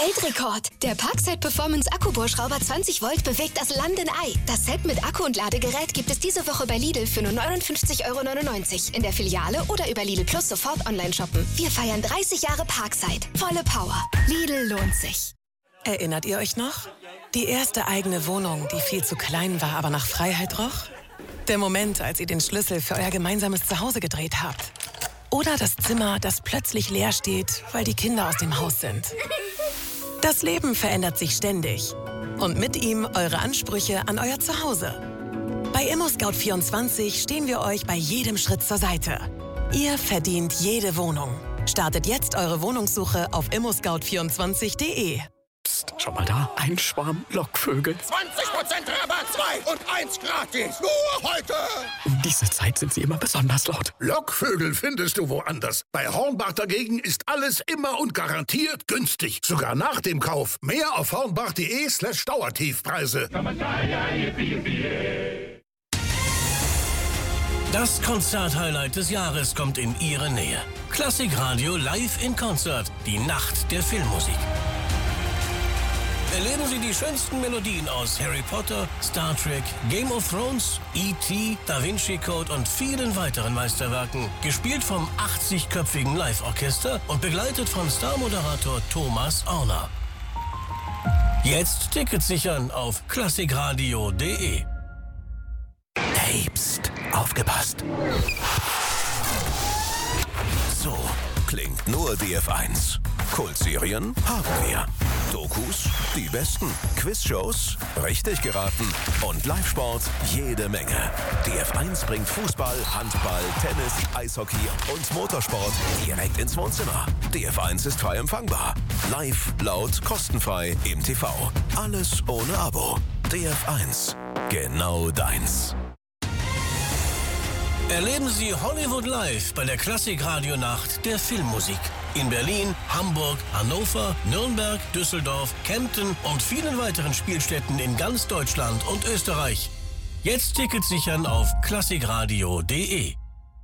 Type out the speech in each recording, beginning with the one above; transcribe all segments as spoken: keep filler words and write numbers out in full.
Weltrekord! Der Parkside Performance Akkubohrschrauber zwanzig Volt bewegt das Land in Ei. Das Set mit Akku und Ladegerät gibt es diese Woche bei Lidl für nur neunundfünfzig Euro neunundneunzig. In der Filiale oder über Lidl Plus sofort online shoppen. Wir feiern dreißig Jahre Parkside. Volle Power. Lidl lohnt sich. Erinnert ihr euch noch? Die erste eigene Wohnung, die viel zu klein war, aber nach Freiheit roch? Der Moment, als ihr den Schlüssel für euer gemeinsames Zuhause gedreht habt. Oder das Zimmer, das plötzlich leer steht, weil die Kinder aus dem Haus sind. Das Leben verändert sich ständig. Und mit ihm eure Ansprüche an euer Zuhause. Bei ImmoScout vierundzwanzig stehen wir euch bei jedem Schritt zur Seite. Ihr verdient jede Wohnung. Startet jetzt eure Wohnungssuche auf immo scout vierundzwanzig punkt de. Psst, schau mal da, ein Schwarm Lockvögel. zwanzig Prozent Rabatt, zwei und eins gratis. Nur heute. Um diese Zeit sind sie immer besonders laut. Lockvögel findest du woanders. Bei Hornbach dagegen ist alles immer und garantiert günstig. Sogar nach dem Kauf. Mehr auf hornbach.de slash Dauertiefpreise. Das Konzert-Highlight des Jahres kommt in Ihre Nähe. Klassikradio live in Konzert. Die Nacht der Filmmusik. Erleben Sie die schönsten Melodien aus Harry Potter, Star Trek, Game of Thrones, E T, Da Vinci Code und vielen weiteren Meisterwerken. Gespielt vom achtzigköpfigen Live-Orchester und begleitet von Star-Moderator Thomas Auner. Jetzt Tickets sichern auf klassikradio punkt de. Hey, psst, aufgepasst. So klingt nur D F eins. Kultserien haben wir. Dokus, die besten. Quizshows, richtig geraten. Und Live-Sport, jede Menge. D F eins bringt Fußball, Handball, Tennis, Eishockey und Motorsport direkt ins Wohnzimmer. D F eins ist frei empfangbar. Live, laut, kostenfrei im T V. Alles ohne Abo. D F eins. Genau deins. Erleben Sie Hollywood Live bei der Klassik-Radio-Nacht der Filmmusik. In Berlin, Hamburg, Hannover, Nürnberg, Düsseldorf, Kempten und vielen weiteren Spielstätten in ganz Deutschland und Österreich. Jetzt Tickets sichern auf klassikradio punkt de.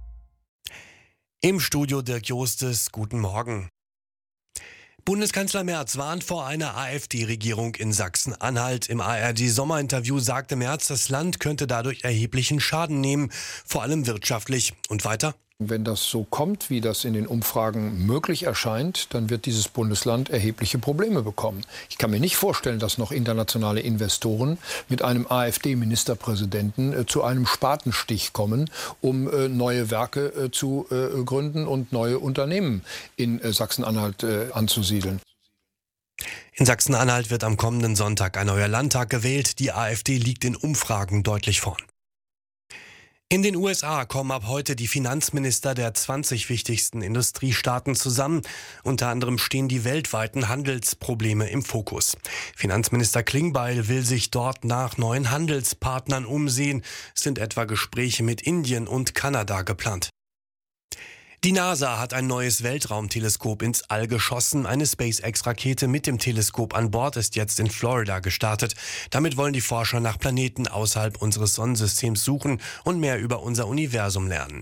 Im Studio Dirk Jostes, guten Morgen. Bundeskanzler Merz warnt vor einer AfD-Regierung in Sachsen-Anhalt. Im A R D-Sommerinterview sagte Merz, das Land könnte dadurch erheblichen Schaden nehmen, vor allem wirtschaftlich. Und weiter? Wenn das so kommt, wie das in den Umfragen möglich erscheint, dann wird dieses Bundesland erhebliche Probleme bekommen. Ich kann mir nicht vorstellen, dass noch internationale Investoren mit einem AfD-Ministerpräsidenten äh, zu einem Spatenstich kommen, um äh, neue Werke äh, zu äh, gründen und neue Unternehmen in äh, Sachsen-Anhalt äh, anzusiedeln. In Sachsen-Anhalt wird am kommenden Sonntag ein neuer Landtag gewählt. Die AfD liegt in Umfragen deutlich vorn. In den U S A kommen ab heute die Finanzminister der zwanzig wichtigsten Industriestaaten zusammen. Unter anderem stehen die weltweiten Handelsprobleme im Fokus. Finanzminister Klingbeil will sich dort nach neuen Handelspartnern umsehen. Es sind etwa Gespräche mit Indien und Kanada geplant. Die NASA hat ein neues Weltraumteleskop ins All geschossen. Eine SpaceX-Rakete mit dem Teleskop an Bord ist jetzt in Florida gestartet. Damit wollen die Forscher nach Planeten außerhalb unseres Sonnensystems suchen und mehr über unser Universum lernen.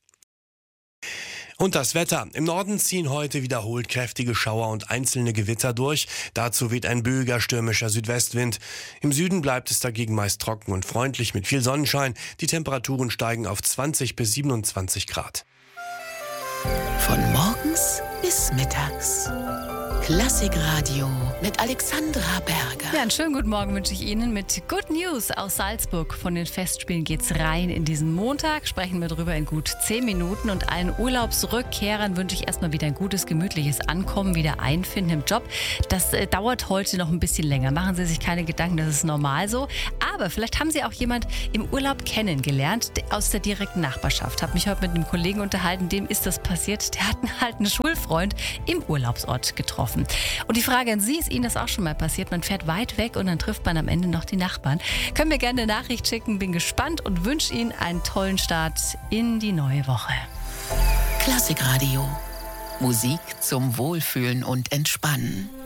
Und das Wetter. Im Norden ziehen heute wiederholt kräftige Schauer und einzelne Gewitter durch. Dazu weht ein böiger stürmischer Südwestwind. Im Süden bleibt es dagegen meist trocken und freundlich mit viel Sonnenschein. Die Temperaturen steigen auf zwanzig bis siebenundzwanzig Grad. Von morgens bis mittags. Klassikradio mit Alexandra Berger. Ja, einen schönen guten Morgen wünsche ich Ihnen mit Good News aus Salzburg. Von den Festspielen geht's rein in diesen Montag. Sprechen wir drüber in gut zehn Minuten. Und allen Urlaubsrückkehrern wünsche ich erstmal wieder ein gutes, gemütliches Ankommen, wieder einfinden im Job. Das äh, dauert heute noch ein bisschen länger. Machen Sie sich keine Gedanken, das ist normal so. Aber vielleicht haben Sie auch jemand im Urlaub kennengelernt aus der direkten Nachbarschaft. Habe mich heute mit einem Kollegen unterhalten, dem ist das passiert. Der hat halt einen Schulfreund im Urlaubsort getroffen. Und die Frage an Sie, ist Ihnen das auch schon mal passiert? Man fährt weit weg und dann trifft man am Ende noch die Nachbarn. Können mir gerne eine Nachricht schicken, bin gespannt und wünsche Ihnen einen tollen Start in die neue Woche. Klassikradio. Musik zum Wohlfühlen und Entspannen.